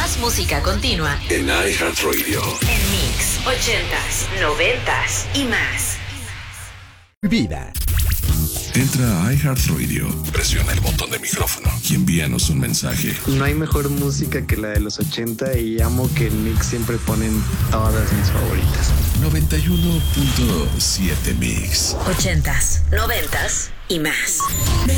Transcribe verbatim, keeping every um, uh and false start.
Más música continua en iHeartRadio. En Mix, ochentas, noventas y más. Vida. Entra a iHeartRadio, presiona el botón de micrófono y envíanos un mensaje. No hay mejor música que la de los ochenta y amo que en Mix siempre ponen todas mis favoritas. noventa y uno punto siete Mix. Ochentas, noventas y más.